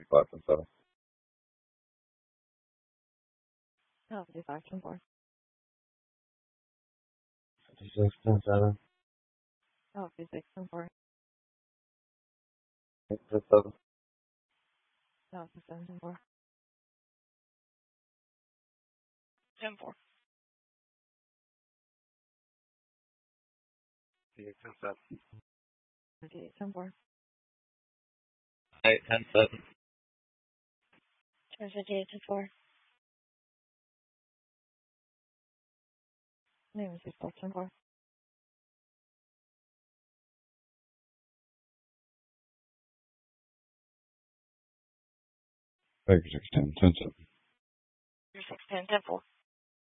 5, 10, 7. No, 55, 10, 4. 56, 10, 7. No, 56, 10, 4. 8, 10, 7. No, 57, 10, 4. 10, 4. 58, 10, 7. 58, 10, 4. 8, 10, 7. 58, 10, 4. Name is 64, 10, 4. 56, 10, 10, 7. 6, 10, 10, 4.